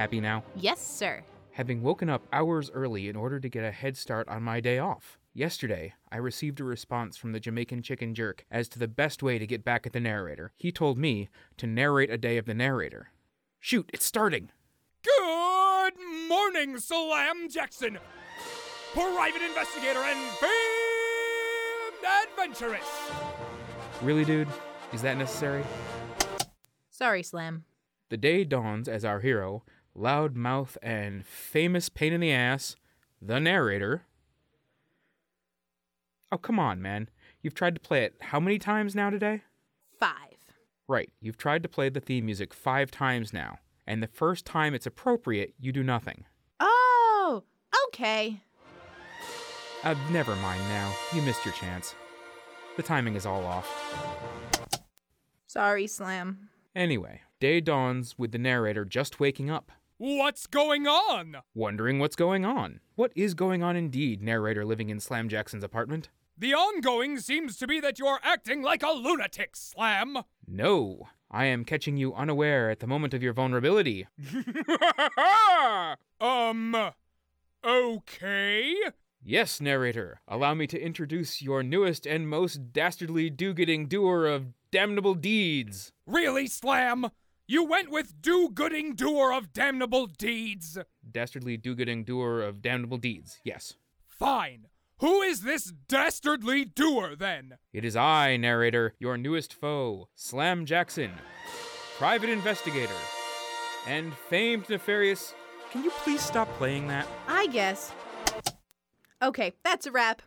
Happy now? Yes, sir. Having woken up hours early in order to get a head start on my day off. Yesterday, I received a response from the Jamaican Chicken Jerk as to the best way to get back at the narrator. He told me to narrate a day of the narrator. Shoot, it's starting! Good morning, Slam Jackson, private investigator and famed adventurous. Really, dude? Is that necessary? Sorry, Slam. The day dawns as our hero, loudmouth and famous pain in the ass, the narrator. Oh, come on, man. You've tried to play it how many times now today? 5. Right, you've tried to play the theme music 5 times now, and the first time it's appropriate, you do nothing. Oh, okay. Never mind now. You missed your chance. The timing is all off. Sorry, Slam. Anyway, day dawns with the narrator just waking up. What's going on? Wondering what's going on. What is going on indeed, narrator living in Slam Jackson's apartment? The ongoing seems to be that you're acting like a lunatic, Slam. No, I am catching you unaware at the moment of your vulnerability. Okay? Yes, narrator, allow me to introduce your newest and most dastardly do-gooding doer of damnable deeds. Really, Slam? You went with do-gooding doer of damnable deeds? Dastardly do-gooding doer of damnable deeds, yes. Fine. Who is this dastardly doer, then? It is I, narrator, your newest foe, Slam Jackson, private investigator, and famed nefarious... Can you please stop playing that? I guess. Okay, that's a wrap.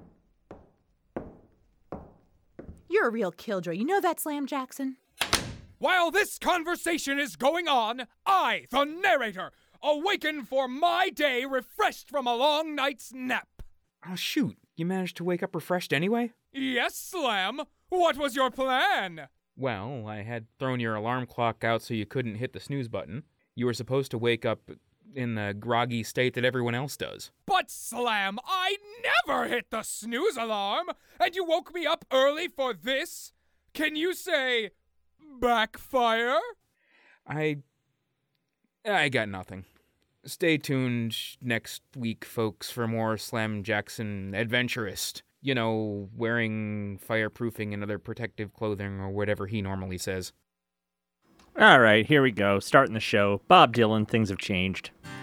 You're a real killjoy. You know that, Slam Jackson? While this conversation is going on, I, the narrator, awaken for my day refreshed from a long night's nap. Oh, shoot. You managed to wake up refreshed anyway? Yes, Slam. What was your plan? Well, I had thrown your alarm clock out so you couldn't hit the snooze button. You were supposed to wake up in the groggy state that everyone else does. But, Slam, I never hit the snooze alarm, and you woke me up early for this? Can you say backfire? I got nothing. Stay tuned next week, folks, for more Slam Jackson adventurist. You know, wearing fireproofing and other protective clothing or whatever he normally says. All right, here we go. Starting the show. Bob Dylan, Things Have Changed.